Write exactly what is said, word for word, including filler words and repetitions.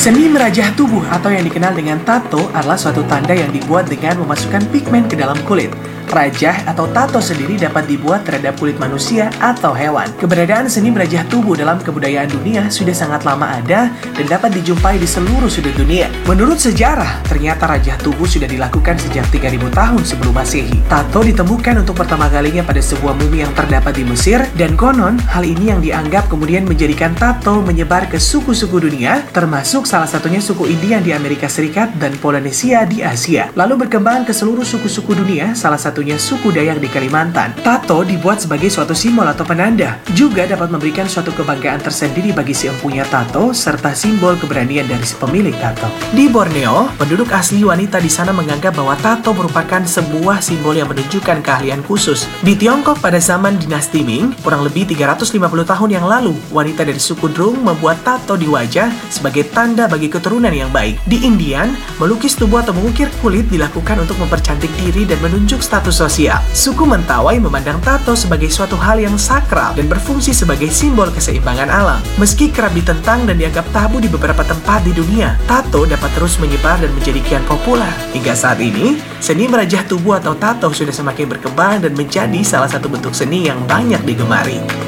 Seni merajah tubuh atau yang dikenal dengan tato adalah suatu tanda yang dibuat dengan memasukkan pigmen ke dalam kulit. Rajah atau tato sendiri dapat dibuat terhadap kulit manusia atau hewan. Keberadaan seni merajah tubuh dalam kebudayaan dunia sudah sangat lama ada dan dapat dijumpai di seluruh sudut dunia. Menurut sejarah, ternyata rajah tubuh sudah dilakukan sejak tiga ribu tahun sebelum Masehi. Tato ditemukan untuk pertama kalinya pada sebuah mumi yang terdapat di Mesir, dan konon hal ini yang dianggap kemudian menjadikan tato menyebar ke suku-suku dunia, termasuk salah satunya suku Indian di Amerika Serikat dan Polinesia di Asia. Lalu berkembang ke seluruh suku-suku dunia, salah satu satunya suku Dayak di Kalimantan. Tato dibuat sebagai suatu simbol atau penanda. Juga dapat memberikan suatu kebanggaan tersendiri bagi si empunya tato, serta simbol keberanian dari si pemilik tato. Di Borneo, penduduk asli wanita di sana menganggap bahwa tato merupakan sebuah simbol yang menunjukkan keahlian khusus. Di Tiongkok pada zaman dinasti Ming, kurang lebih tiga ratus lima puluh tahun yang lalu, wanita dari suku Drung membuat tato di wajah sebagai tanda bagi keturunan yang baik. Di Indian, melukis tubuh atau mengukir kulit dilakukan untuk mempercantik diri dan menunjuk status sosial. Suku Mentawai memandang tato sebagai suatu hal yang sakral dan berfungsi sebagai simbol keseimbangan alam. Meski kerap ditentang dan dianggap tabu di beberapa tempat di dunia, tato dapat terus menyebar dan menjadi kian populer. Hingga saat ini, seni merajah tubuh atau tato sudah semakin berkembang dan menjadi salah satu bentuk seni yang banyak digemari.